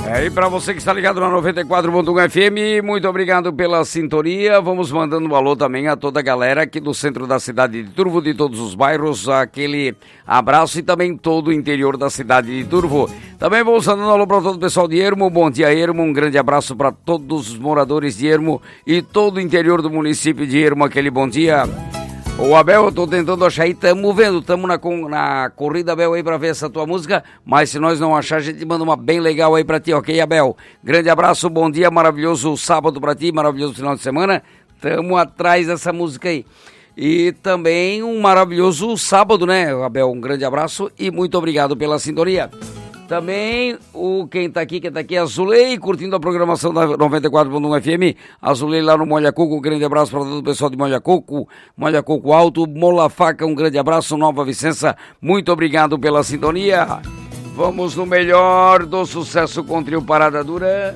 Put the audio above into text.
E para você que está ligado na 94.1 FM, muito obrigado pela sintonia. Vamos mandando um alô também a toda a galera aqui do centro da cidade de Turvo, de todos os bairros, aquele abraço, e também todo o interior da cidade de Turvo. Também vamos mandando um alô para todo o pessoal de Ermo. Bom dia, Ermo, um grande abraço para todos os moradores de Ermo e todo o interior do município de Ermo, aquele bom dia. Ô Abel, eu tô tentando achar aí, tamo vendo, tamo na corrida, Abel, aí pra ver essa tua música, mas se nós não achar, a gente manda uma bem legal aí pra ti, ok, Abel? Grande abraço, bom dia, maravilhoso sábado pra ti, maravilhoso final de semana, tamo atrás dessa música aí. E também um maravilhoso sábado, né, Abel? Um grande abraço e muito obrigado pela sintonia. Também quem tá aqui é a Zulei, curtindo a programação da 94.1 FM. A Zulei lá no Molha Coco, um grande abraço para todo o pessoal de Molha Coco Alto, Mola Faca, um grande abraço, Nova Vicença, muito obrigado pela sintonia. Vamos no melhor do sucesso com o trio Parada Dura.